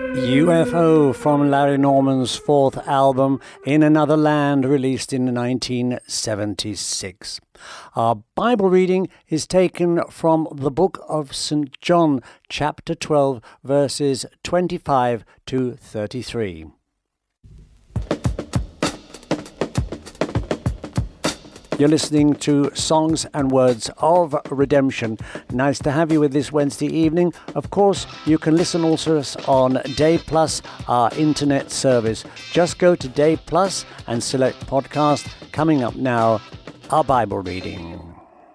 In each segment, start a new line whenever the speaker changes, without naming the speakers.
UFO from Larry Norman's fourth album, In Another Land, released in 1976. Our Bible reading is taken from the book of St. John, chapter 12, verses 25 to 33. You're listening to Songs and Words of Redemption. Nice to have you with this Wednesday evening. Of course, you can listen also on Day Plus, our internet service. Just go to Day Plus and select podcast. Coming up now, our Bible reading.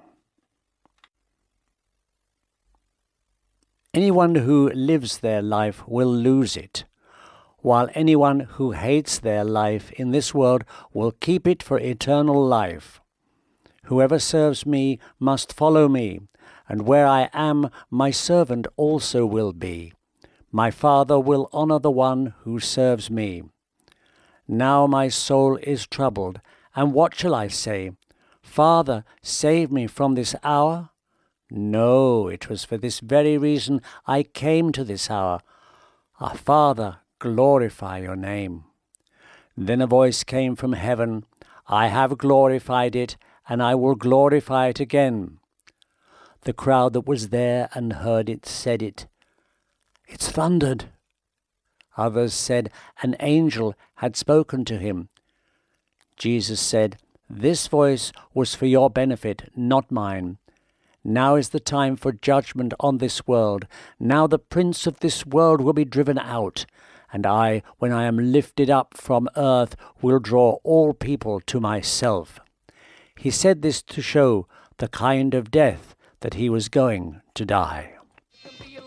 Anyone who lives their life will lose it, while anyone who hates their life in this world will keep it for eternal life. Whoever serves me must follow me, and where I am, my servant also will be. My Father will honor the one who serves me. Now my soul is troubled, and what shall I say? Father, save me from this hour? No, it was for this very reason I came to this hour. Our Father, glorify your name. Then a voice came from heaven, I have glorified it, and I will glorify it again. The crowd that was there and heard it said it. It's thundered. Others said an angel had spoken to him. Jesus said, This voice was for your benefit, not mine. Now is the time for judgment on this world. Now the prince of this world will be driven out, and I, when I am lifted up from earth, will draw all people to myself. He said this to show the kind of death that he was going to die.